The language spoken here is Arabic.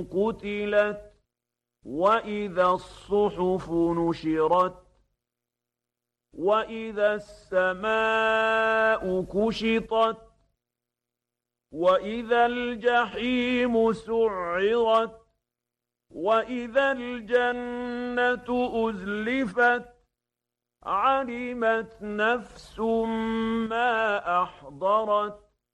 قتلت وإذا الصحف نشرت وإذا السماء كشطت وإذا الجحيم سعرت وإذا الجنة أزلفت علمت نفس ما أحضرت